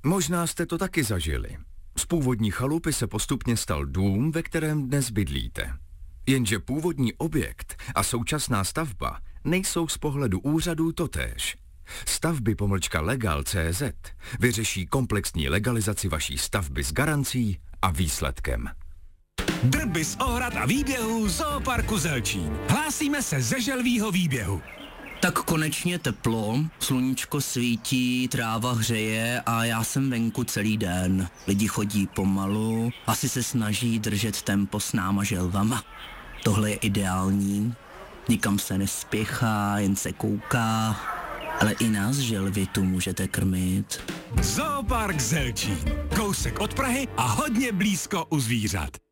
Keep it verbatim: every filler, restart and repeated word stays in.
Možná jste to taky zažili. Z původní chalupy se postupně stal dům, ve kterém dnes bydlíte. Jenže původní objekt a současná stavba nejsou z pohledu úřadů totéž. Stavby pomlčka legal tečka cé zet vyřeší komplexní legalizaci vaší stavby s garancí a výsledkem. Drby z ohrad a výběhů Zooparku Zelčín. Hlásíme se ze želvího výběhu. Tak konečně teplo, sluníčko svítí, tráva hřeje a já jsem venku celý den. Lidi chodí pomalu, asi se snaží držet tempo s náma želvama. Tohle je ideální, nikam se nespěchá, jen se kouká, ale i nás želvy tu můžete krmit. Zoopark Zelčín. Kousek od Prahy a hodně blízko u zvířat.